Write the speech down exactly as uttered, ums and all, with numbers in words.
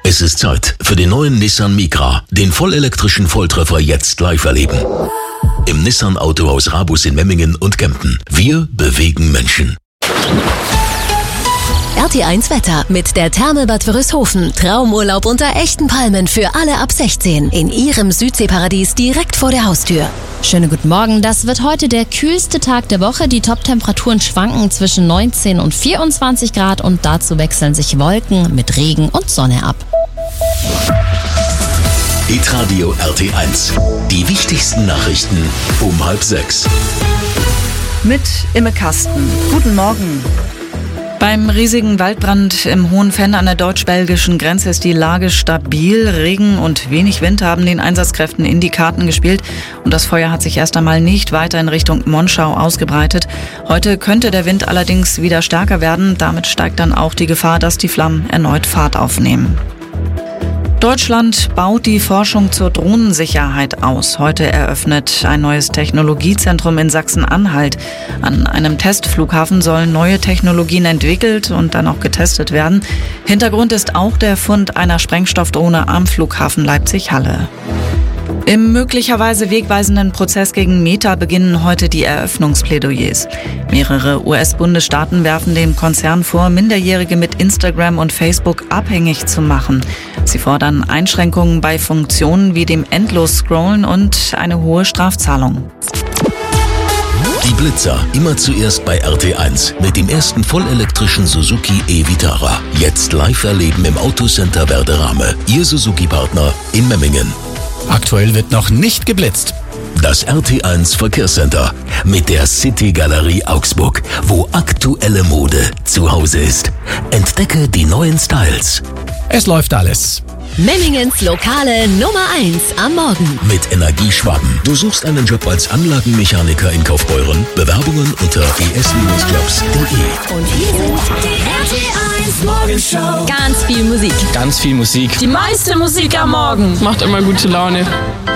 Es ist Zeit für den neuen Nissan Micra, den vollelektrischen Volltreffer jetzt live erleben. Im Nissan Autohaus Rabus in Memmingen und Kempten. Wir bewegen Menschen. R T eins Wetter mit der Therme Bad Wörishofen. Traumurlaub unter echten Palmen für alle ab sechzehn. In Ihrem Südseeparadies direkt vor der Haustür. Schönen guten Morgen. Das wird heute der kühlste Tag der Woche. Die Top-Temperaturen schwanken zwischen neunzehn und vierundzwanzig Grad und dazu wechseln sich Wolken mit Regen und Sonne ab. Hitradio R T eins. Die wichtigsten Nachrichten um halb sechs. Mit Imme Kasten. Guten Morgen. Beim riesigen Waldbrand im Hohenfenn an der deutsch-belgischen Grenze ist die Lage stabil. Regen und wenig Wind haben den Einsatzkräften in die Karten gespielt. Und das Feuer hat sich erst einmal nicht weiter in Richtung Monschau ausgebreitet. Heute könnte der Wind allerdings wieder stärker werden. Damit steigt dann auch die Gefahr, dass die Flammen erneut Fahrt aufnehmen. Deutschland baut die Forschung zur Drohnensicherheit aus. Heute eröffnet ein neues Technologiezentrum in Sachsen-Anhalt. An einem Testflughafen sollen neue Technologien entwickelt und dann auch getestet werden. Hintergrund ist auch der Fund einer Sprengstoffdrohne am Flughafen Leipzig-Halle. Im möglicherweise wegweisenden Prozess gegen Meta beginnen heute die Eröffnungsplädoyers. Mehrere U S-Bundesstaaten werfen dem Konzern vor, Minderjährige mit Instagram und Facebook abhängig zu machen. Sie fordern Einschränkungen bei Funktionen wie dem Endlos-Scrollen und eine hohe Strafzahlung. Die Blitzer, immer zuerst bei R T eins mit dem ersten vollelektrischen Suzuki e-Vitara. Jetzt live erleben im Autocenter Werderame. Ihr Suzuki-Partner in Memmingen. Aktuell wird noch nicht geblitzt. Das R T eins Verkehrscenter mit der City Galerie Augsburg, wo aktuelle Mode zu Hause ist. Entdecke die neuen Styles. Es läuft alles. Memmingens lokale Nummer eins am Morgen. Mit Energieschwaben. Du suchst einen Job als Anlagenmechaniker in Kaufbeuren? Bewerbungen unter e s jobs punkt d e. Und hier sind die R T eins Morgenshow. Ganz viel Musik. Ganz viel Musik. Die meiste Musik am Morgen. Macht immer gute Laune.